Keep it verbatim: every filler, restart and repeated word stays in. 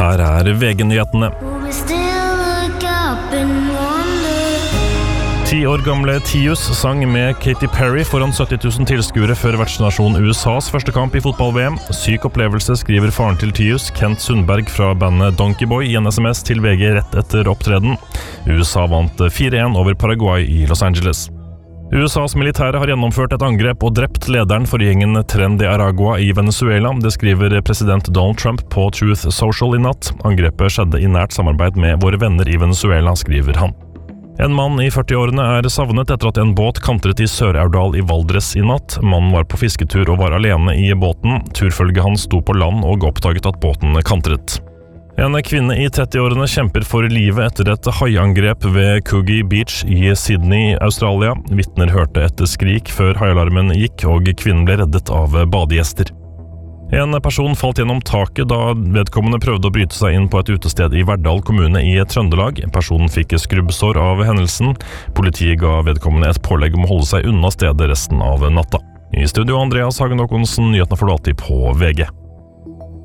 Her er V G-nyhetene. Ti år gamle Tius sang med Katy Perry foran sytti tusen tilskuere før vertsnasjon U S A's første kamp i fotball-V M. Syk opplevelse, skriver faren til Tius, Kent Sundberg fra bandet Donkey Boy, i en sms til V G rett etter opptreden. U S A vant fire en over Paraguay i Los Angeles. U S A's militære har gjennomført et angrep og drept lederen for gjengen Tren de Aragua i Venezuela. Det skriver president Donald Trump på Truth Social i natt. Angrepet skjedde i nært samarbeid med våre venner i Venezuela, skriver han. En mann i førti-årene er savnet etter at en båt kantret i Sør-Aurdal i Valdres i natt. Mannen var på fisketur og var alene i båten. Turfølget hans sto på land og oppdaget at båten kantret. En kvinne i tretti-årene kjemper for livet etter et haiangrep ved Coogee Beach i Sydney, Australia. Vitner hørte et skrik før haialarmen gikk, og kvinnen ble reddet av badegjester. En person falt gjennom taket da vedkommende prøvde å bryte seg inn på et utested i Verdal kommune i Trøndelag. Personen fikk skrubbsår av hendelsen. Politiet ga vedkommende et pålegg om å holde seg unna stedet resten av natta. I studio Andreas Hagen Håkonsen, nyhetene får du alltid på V G.